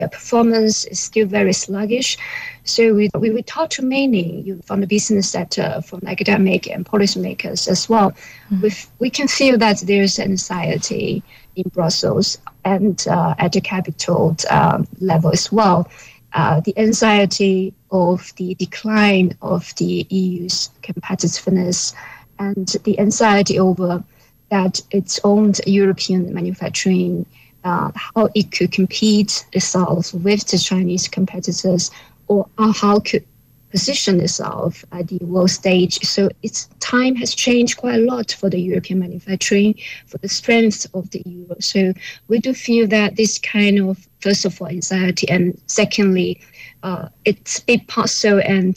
performance is still very sluggish. So we talk to many from the business sector, from academic and policymakers as well. We can feel that there's anxiety in Brussels and at the capital level as well. The anxiety of the decline of the EU's competitiveness and the anxiety over that its own European manufacturing, how it could compete itself with the Chinese competitors, or how it could position itself at the world stage. So its time has changed quite a lot for the European manufacturing, for the strength of the euro. So we do feel that this kind of, first of all, anxiety, and secondly, it's a bit partial. And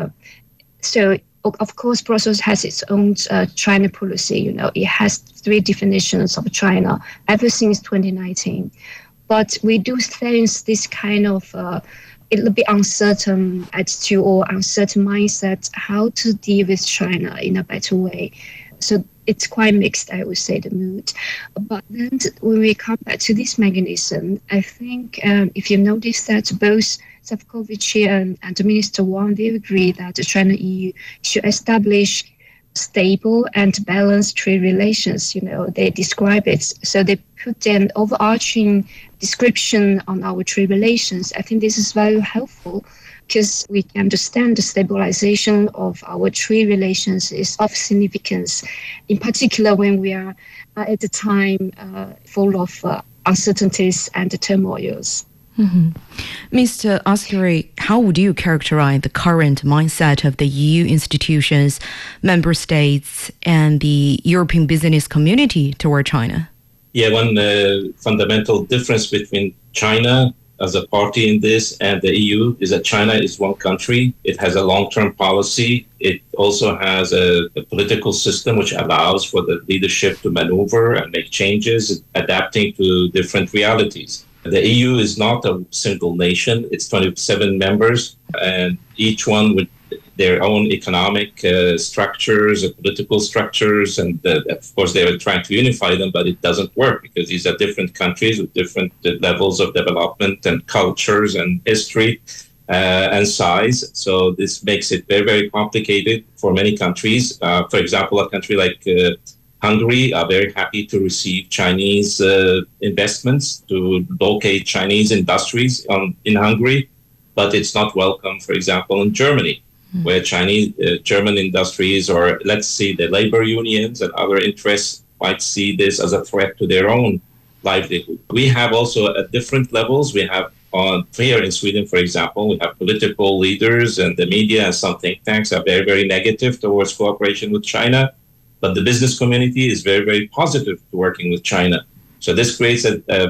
so, of course, Brussels has its own China policy. It has 3 definitions of China ever since 2019. But we do sense this kind of a little bit uncertain attitude or uncertain mindset, how to deal with China in a better way. So it's quite mixed, I would say, the mood. But then when we come back to this mechanism, I think if you notice that both Šefčovič and Minister Wang, they agree that the China-EU should establish stable and balanced trade relations. They describe it. So they put an overarching description on our trade relations. I think this is very helpful because we understand the stabilization of our trade relations is of significance, in particular when we are at a time full of uncertainties and turmoils. Mr. Askari, how would you characterize the current mindset of the EU institutions, member states, and the European business community toward China? Yeah, one fundamental difference between China as a party in this and the EU is that China is one country. It has a long-term policy. It also has a political system which allows for the leadership to maneuver and make changes, adapting to different realities. The EU is not a single nation. It's 27 members, and each one with their own economic structures, political structures, and of course they are trying to unify them, but it doesn't work because these are different countries with different levels of development and cultures and history and size. So this makes it very, very complicated for many countries. For example, a country like Hungary are very happy to receive Chinese investments, to locate Chinese industries in Hungary, but it's not welcome, for example, in Germany, where German industries, or let's say the labor unions and other interests, might see this as a threat to their own livelihood. We have also at different levels. We have here in Sweden, for example, we have political leaders and the media and some think tanks are very, very negative towards cooperation with China. But the business community is very, very positive to working with China. So this creates a